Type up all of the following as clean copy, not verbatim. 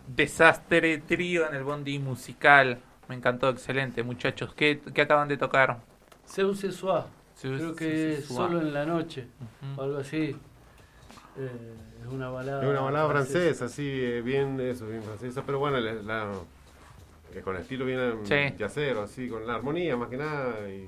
Desastre Trío en el Bondi Musical. Me encantó, excelente, muchachos. ¿Qué acaban de tocar? Seu ce soir. Creo que es Soir. Solo en la noche, Ujú. o algo así. Es una balada. Es una balada francesa, sí, bien francesa, pero bueno, con el estilo bien Sí. yacero, así, con la armonía más que nada, y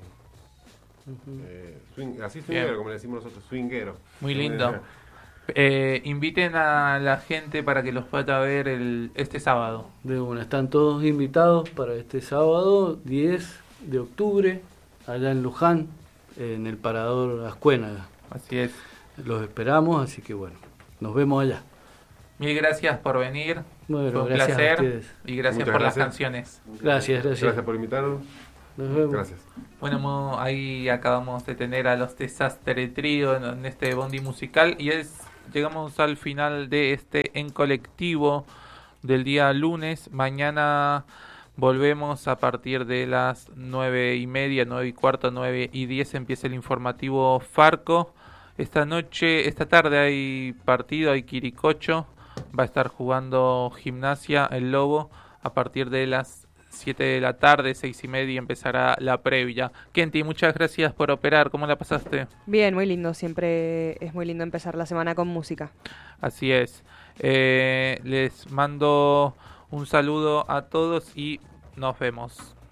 así swinguero, Bien. como le decimos nosotros, swinguero. Muy lindo. Inviten a la gente para que los pueda ver este sábado. De una, están todos invitados para este sábado 10 de octubre, allá en Luján, en el Parador Ascuénaga. Así es. Los esperamos, así que bueno, nos vemos allá. Mil gracias por venir. Bueno, Fue un gracias a placer. ustedes. Y gracias Muchas por las gracias. canciones. Gracias. Gracias por invitarnos. Nos vemos. Gracias. Bueno, ahí acabamos de tener a los Desastre Trío en este Bondi Musical. Y llegamos al final de este En Colectivo del día lunes. Mañana volvemos a partir de las 9:30, 9:15, 9:10 empieza el informativo Farco. Esta tarde hay partido, hay Quiricocho. Va a estar jugando Gimnasia, el Lobo, a partir de las 7 de la tarde, 6:30 empezará la previa. Kenty, muchas gracias por operar. ¿Cómo la pasaste? Bien, muy lindo. Siempre es muy lindo empezar la semana con música. Así es. Les mando un saludo a todos y nos vemos.